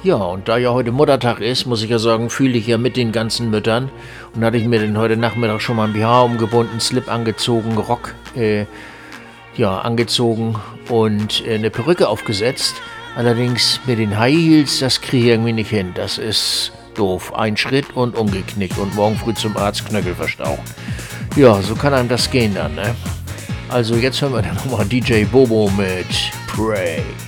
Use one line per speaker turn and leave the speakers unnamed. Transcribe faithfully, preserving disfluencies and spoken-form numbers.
Ja, und da ja heute Muttertag ist, muss ich ja sagen, fühle ich ja mit den ganzen Müttern. Und hatte ich mir dann heute Nachmittag schon mal einen B H umgebunden, Slip angezogen, Rock äh, ja, angezogen und äh, eine Perücke aufgesetzt. Allerdings mit den High Heels, das kriege ich irgendwie nicht hin. Das ist doof. Ein Schritt und umgeknickt und morgen früh zum Arzt, Knöchel verstaucht. Ja, so kann einem das gehen dann, ne? Also jetzt hören wir dann nochmal D J Bobo mit Pray.